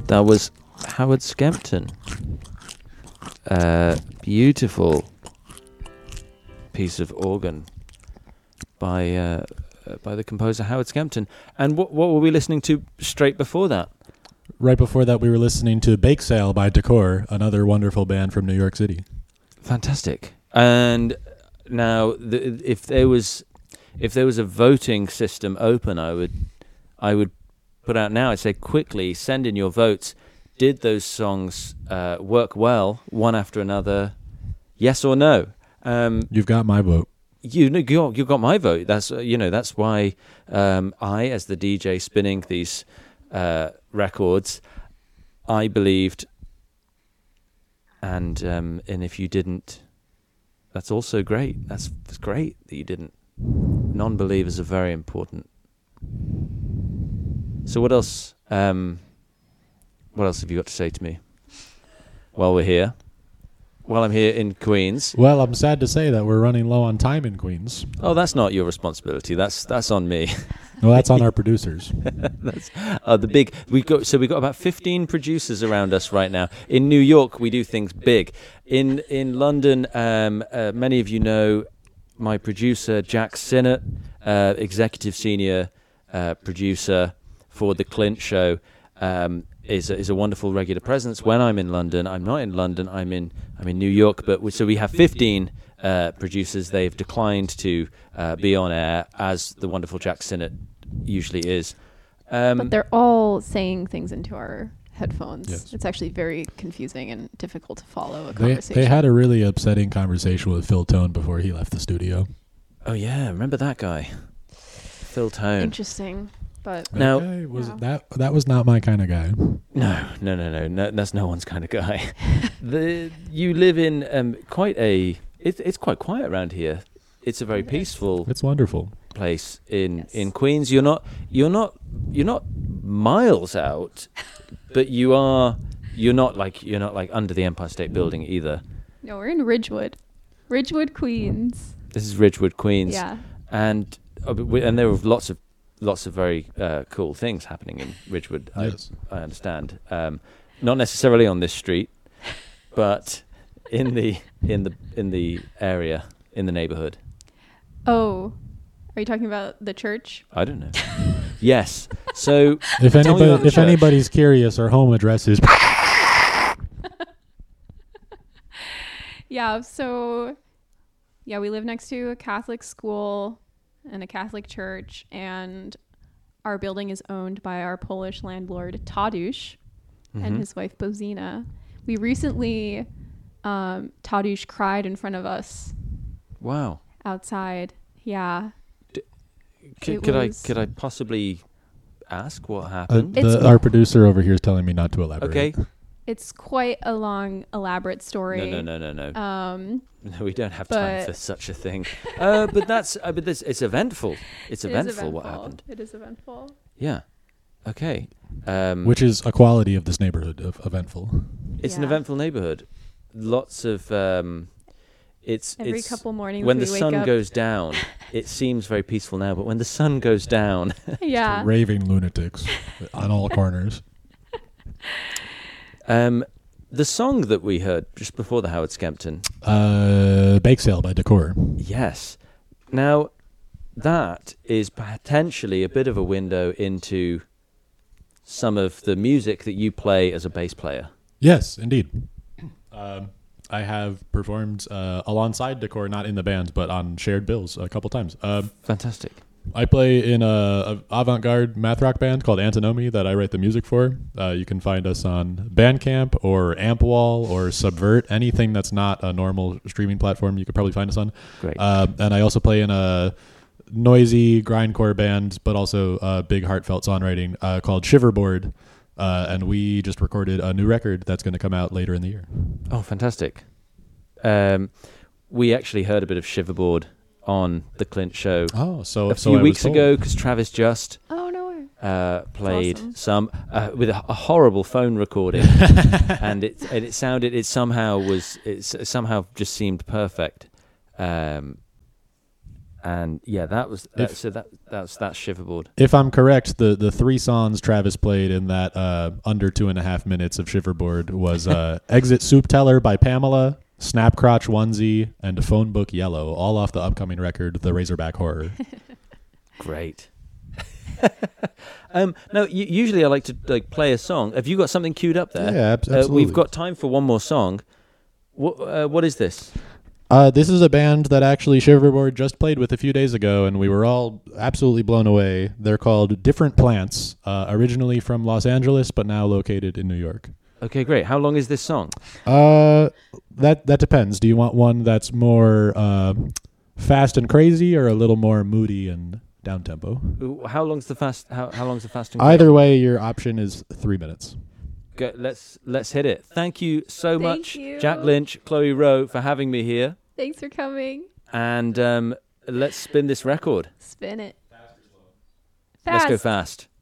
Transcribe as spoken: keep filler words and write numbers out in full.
That was Howard Skempton. Uh, beautiful piece of organ by uh, by the composer Howard Skempton. And what what were we listening to straight before that? Right before that, we were listening to Bake Sale by Decor, another wonderful band from New York City. Fantastic. And now, the, if there was if there was a voting system open, I would I would put out now. I'd say quickly send in your votes. Did those songs uh, work well, one after another? Yes or no? Um, You've got my vote. You know, you you got my vote. That's uh, you know that's why um, I, as the D J spinning these uh, records, I believed. And um, and if you didn't, that's also great. That's, that's great that you didn't. Non-believers are very important. So what else? Um, what else have you got to say to me? While we're here, while I'm here in Queens. Well, I'm sad to say that we're running low on time in Queens. Oh, that's not your responsibility. That's that's on me. Well, that's on our producers. That's uh, the big. We got so we got about fifteen producers around us right now. In New York, we do things big. In in London, um, uh, many of you know my producer Jack Sinnott, uh, executive senior uh, producer for the Clint Show, um, is a, is a wonderful regular presence when I'm in London. I'm not in London. I'm in I'm in New York. But we, so we have fifteen uh, producers. They've declined to uh, be on air, as the wonderful Jack Sinnott usually is. Um, but they're all saying things into our headphones. Yes. It's actually very confusing and difficult to follow a They, conversation. they had a really upsetting conversation with Phil Tone before he left the studio. Oh yeah, remember that guy, Phil Tone. Interesting, but Now- Okay, was Yeah. that that was not my kind of guy. No, no, no, no, no. That's no one's kind of guy. the you live in um, quite a. It's it's quite quiet around here. It's a very It is. peaceful It's wonderful. place in Yes. in Queens. You're not you're not you're not miles out, but you are. You're not like you're not like under the Empire State Building either. no, we're in Ridgewood, Ridgewood, Queens. This is Ridgewood, Queens, Yeah, and uh, but we- and there are lots of lots of very uh, cool things happening in Ridgewood. Yes. I, I understand. Um, not necessarily on this street, but in the in the in the area in the neighborhood. Oh, are you talking about the church? I don't know. Yes. So If Tell me about anybody the if church. anybody's curious, our home address is Yeah, so yeah, we live next to a Catholic school and a Catholic church, and our building is owned by our Polish landlord Tadeusz mhm. and his wife Bozina. We recently um Tadeusz cried in front of us Wow. outside. Yeah. C- It could I was- could I possibly ask what uh, happened? It's- the, our producer over here is telling me not to elaborate. okay. It's quite a long, elaborate story. No, no, no, no, no. Um, No, we don't have time but- for such a thing. Uh, but that's uh, but this it's eventful. It's it is eventful, what happened. It is eventful. Yeah. Okay. Um, Which is a quality of this neighborhood of eventful. it's an Yeah. eventful neighborhood. Lots of um, it's Every it's couple mornings when we the wake sun up. goes down. It seems very peaceful now, but when the sun goes down, Yeah. Raving lunatics on all corners. um, the song that we heard just before the Howard Skempton. Uh, Bake Sale by Decor. Yes. Now, that is potentially a bit of a window into some of the music that you play as a bass player. Yes, indeed. Um, I have performed uh, alongside Decor, not in the band, but on shared bills a couple times. Um, Fantastic. I play in a, a avant-garde math rock band called Antinomy that I write the music for. Uh, you can find us on Bandcamp or Ampwall or Subvert, anything that's not a normal streaming platform. You could probably find us on. Great. Uh, and I also play in a noisy grindcore band, but also a big heartfelt songwriting uh, called Shiverboard. Uh, and we just recorded a new record that's going to come out later in the year. Oh, fantastic. Um, we actually heard a bit of Shiverboard on the Clint Show Oh, so a so few I was weeks told. ago because Travis Just Oh no way. uh, played awesome. some uh, with a, a horrible phone recording, and it and it sounded it somehow was it s- somehow just seemed perfect, um, And yeah, that was that, If- so that that's that's Shiverboard. If I'm correct, the, the three songs Travis played in that uh, under two and a half minutes of Shiverboard was uh, Exit Soup Teller by Pamela, Snapcrotch Onesie, and Phone Book Yellow, all off the upcoming record, The Razorback Horror. Great. um, no, u- usually I like to like play a song. Have you got something queued up there? Yeah, ab- Uh, absolutely. we've got time for one more song. What uh, what is this? Uh, this is a band that actually Shiverboard just played with a few days ago, and we were all absolutely blown away. They're called Different Plants, uh, originally from Los Angeles, but now located in New York. Okay, great. How long is this song? Uh, that that depends. Do you want one that's more uh, fast and crazy, or a little more moody and down tempo? Ooh, How long's the fast? How how long's the fast and Either way, your option is three minutes. Go, let's let's hit it. Thank you so Thank much, you. Jack Lynch, Chloe Rowe, for having me here. Thanks for coming. And um, let's spin this record. Spin it. Let's go Fast. fast.